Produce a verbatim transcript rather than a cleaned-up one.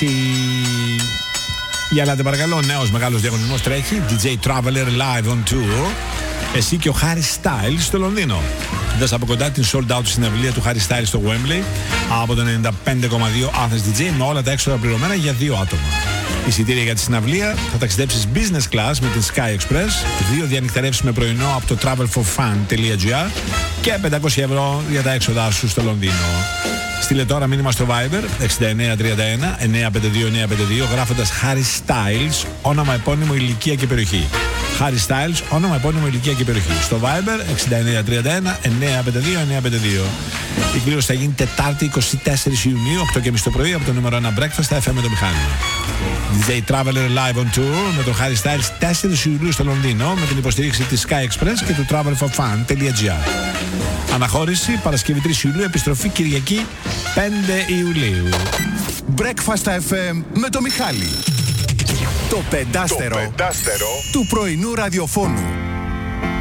έτσι. Για ελάτε παρακαλώ, νέος μεγάλος διαγωνισμός τρέχει. ντι τζέι Traveler Live on Tour. Εσύ και ο Harry Styles στο Λονδίνο. Δες από κοντά την sold out συναυλία του Harry Styles στο Wembley από το ενενήντα πέντε κόμμα δύο Athens ντι τζέι με όλα τα έξοδα πληρωμένα για δύο άτομα. Εισιτήρια για τη συναυλία, θα ταξιδέψεις business class με την Sky Express, δύο διανυκτερεύσεις με πρωινό από το travel for fun τελεία τζι άρ και πεντακόσια ευρώ για τα έξοδά σου στο Λονδίνο. Στείλε τώρα μήνυμα στο Viber εξήντα εννέα τριάντα ένα εννιακόσια πενήντα δύο εννιακόσια πενήντα δύο γράφοντας Harry Styles, όνομα, επώνυμο, ηλικία και περιοχή. Harry Styles, όνομα, επώνυμο, ηλικία και περιοχή. Στο Viber εξήντα εννέα τριάντα ένα εννιακόσια πενήντα δύο εννιακόσια πενήντα δύο. Η κλήρωση θα γίνει Τετάρτη εικοστή τέταρτη Ιουνίου, οκτώ και μισή το πρωί, από το νούμερο ένα Breakfast στα εφ εμ με το Μιχάλη. ντι τζέι Traveler Live on Tour με τον Harry Styles τέσσερις Ιουλίου στο Λονδίνο με την υποστήριξη της Sky Express και του travel for fun τελεία τζι άρ. Αναχώρηση Παρασκευή τρεις Ιουλίου, επιστροφή Κυριακή πέντε Ιουλίου. Breakfast στα εφ εμ με το Μιχάλη. Το πεντάστερο, το πεντάστερο του πρωινού ραδιοφώνου.